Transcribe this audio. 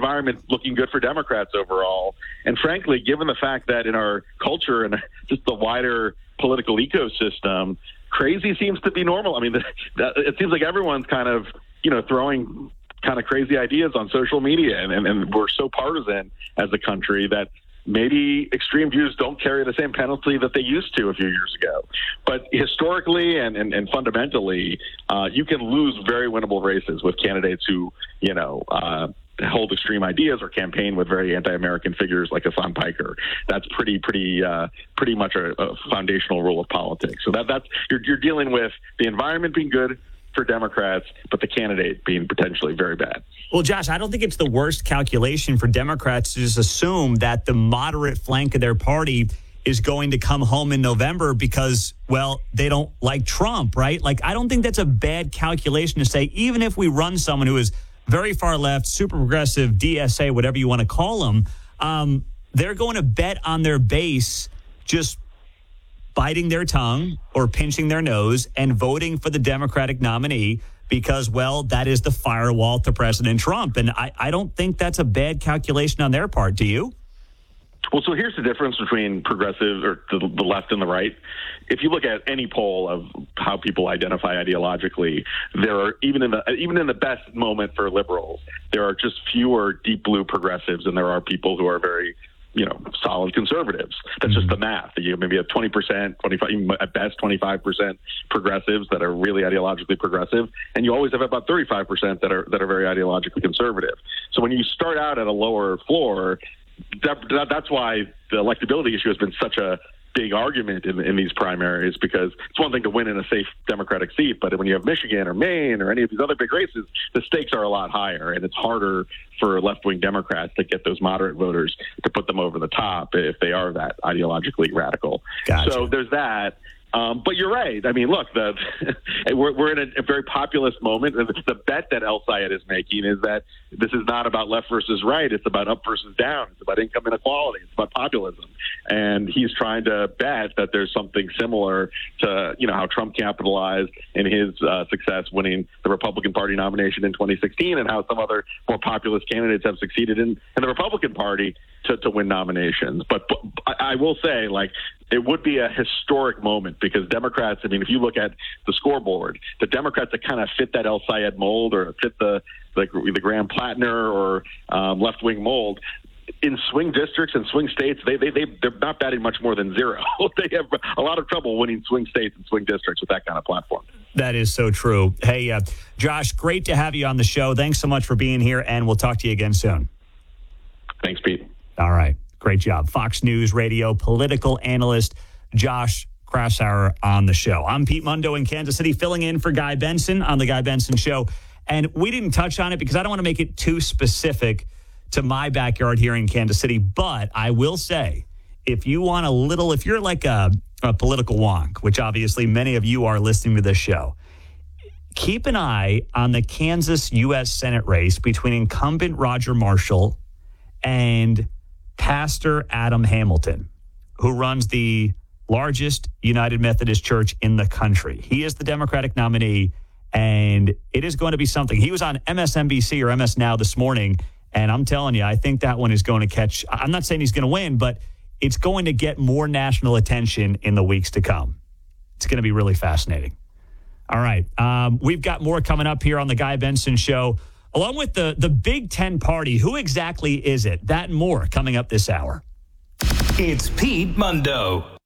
environment looking good for Democrats overall. And frankly, given the fact that in our culture and just the wider political ecosystem, crazy seems to be normal. I mean, it seems like everyone's kind of, throwing kind of crazy ideas on social media, and we're so partisan as a country that maybe extreme views don't carry the same penalty that they used to a few years ago. But historically and fundamentally, you can lose very winnable races with candidates who, hold extreme ideas or campaign with very anti-American figures like Hassan Piker. That's pretty much a foundational rule of politics. So that's you're dealing with the environment being good for Democrats, but the candidate being potentially very bad. Well, Josh, I don't think it's the worst calculation for Democrats to just assume that the moderate flank of their party is going to come home in November because, well, they don't like Trump, right? Like, I don't think that's a bad calculation to say, even if we run someone who is very far left, super progressive, DSA, whatever you want to call them, they're going to bet on their base just biting their tongue or pinching their nose and voting for the Democratic nominee because, well, that is the firewall to President Trump. And I don't think that's a bad calculation on their part. Do you? Well, so here's the difference between progressives or the left and the right. If you look at any poll of how people identify ideologically, there are even in the best moment for liberals, there are just fewer deep blue progressives than there are people who are very solid conservatives. That's just the math. You maybe have 20%, 25, at best 25% progressives that are really ideologically progressive, and you always have about 35% that are very ideologically conservative. So when you start out at a lower floor, that's why the electability issue has been such a big argument in these primaries, because it's one thing to win in a safe Democratic seat, but when you have Michigan or Maine or any of these other big races, the stakes are a lot higher, and it's harder for left-wing Democrats to get those moderate voters to put them over the top if they are that ideologically radical. Gotcha. So there's that. But you're right. I mean, look, we're in a very populist moment. The bet that El Sayed is making is that this is not about left versus right. It's about up versus down. It's about income inequality. It's about populism. And he's trying to bet that there's something similar to, how Trump capitalized in his success winning the Republican Party nomination in 2016 and how some other more populist candidates have succeeded in the Republican Party to win nominations. But I will say, it would be a historic moment because Democrats, I mean, if you look at the scoreboard, the Democrats that kind of fit that El Sayed mold or fit the Graham Plattner or left-wing mold, in swing districts and swing states, they're not batting much more than zero. They have a lot of trouble winning swing states and swing districts with that kind of platform. That is so true. Hey, Josh, great to have you on the show. Thanks so much for being here, and we'll talk to you again soon. Thanks, Pete. All right. Great job. Fox News Radio political analyst Josh Kraushaar on the show. I'm Pete Mundo in Kansas City, filling in for Guy Benson on The Guy Benson Show. And we didn't touch on it because I don't want to make it too specific to my backyard here in Kansas City. But I will say, if you're like a political wonk, which obviously many of you are listening to this show, keep an eye on the Kansas U.S. Senate race between incumbent Roger Marshall and Pastor Adam Hamilton, who runs the largest United Methodist Church in the country. He is the Democratic nominee, and it is going to be something. He was on MSNBC or MS Now this morning, and I'm telling you, I think that one is going to catch. I'm not saying he's going to win, but it's going to get more national attention in the weeks to come. It's going to be really fascinating. All right. We've got more coming up here on The Guy Benson Show. Along with the Big Ten party, who exactly is it? That and more coming up this hour. It's Pete Mundo.